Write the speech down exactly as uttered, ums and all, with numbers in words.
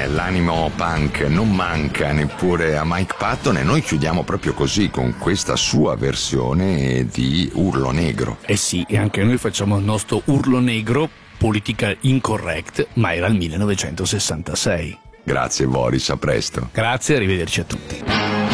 bene, l'animo punk non manca neppure a Mike Patton e noi chiudiamo proprio così con questa sua versione di Urlo Negro. Eh sì, e anche noi facciamo il nostro Urlo Negro, politica incorrect, ma era il millenovecentosessantasei. Grazie Boris, a presto. Grazie, arrivederci a tutti.